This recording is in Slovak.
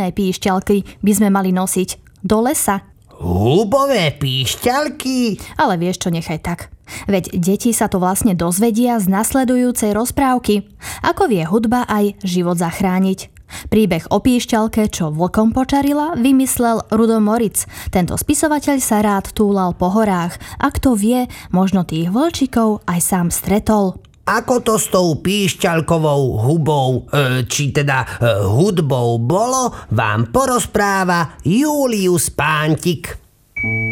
hubné píšťalky by sme mali nosiť? Do lesa? Hubové píšťalky? Ale vieš čo, nechaj tak. Veď deti sa to vlastne dozvedia z nasledujúcej rozprávky. Ako vie hudba aj život zachrániť. Príbeh o píšťalke, čo vlkom počarila, vymyslel Rudo Moritz. Tento spisovateľ sa rád túlal po horách. A kto vie, možno tých vlčikov aj sám stretol. Ako to s tou píšťalkovou hubou, hudbou bolo, vám porozpráva Julius Pántik.